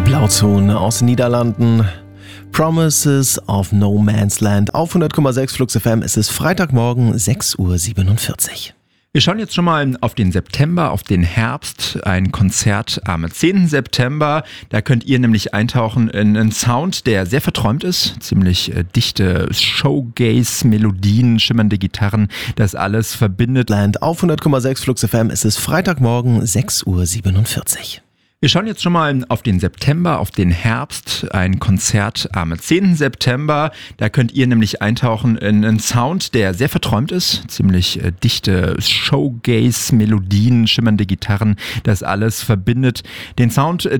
Blauzone aus den Niederlanden. Promises of No Man's Land auf 100,6 Flux FM. Es ist Freitagmorgen, 6:47 Uhr. Wir schauen jetzt schon mal auf den September, auf den Herbst. Ein Konzert am 10. September. Da könnt ihr nämlich eintauchen in einen Sound, der sehr verträumt ist. Ziemlich dichte Showgaze-Melodien, schimmernde Gitarren. Das alles verbindet. Land auf 100,6 Flux FM. Es ist Freitagmorgen, 6:47 Uhr. Wir schauen jetzt schon mal auf den September, auf den Herbst. Ein Konzert am 10. September. Da könnt ihr nämlich eintauchen in einen Sound, der sehr verträumt ist. Ziemlich dichte Showgaze-Melodien, schimmernde Gitarren. Das alles verbindet den Sound